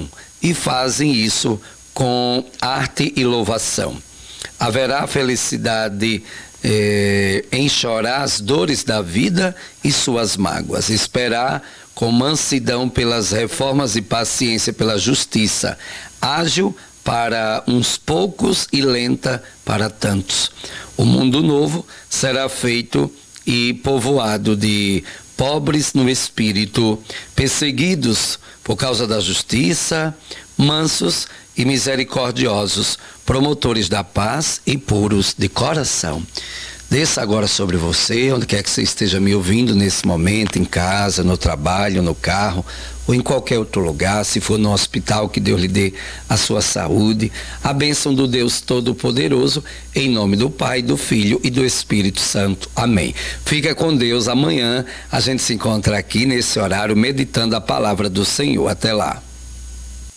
adoram e fazem isso com arte e louvação. Haverá felicidade em chorar as dores da vida e suas mágoas, esperar com mansidão pelas reformas e paciência pela justiça, ágil para uns poucos e lenta para tantos. O mundo novo será feito e povoado de pobres no espírito, perseguidos por causa da justiça, mansos e misericordiosos, promotores da paz e puros de coração. Desça agora sobre você, onde quer que você esteja me ouvindo nesse momento, em casa, no trabalho, no carro, ou em qualquer outro lugar, se for no hospital, que Deus lhe dê a sua saúde, a bênção do Deus Todo-Poderoso, em nome do Pai, do Filho e do Espírito Santo. Amém. Fica com Deus. Amanhã a gente se encontra aqui nesse horário, meditando a palavra do Senhor. Até lá.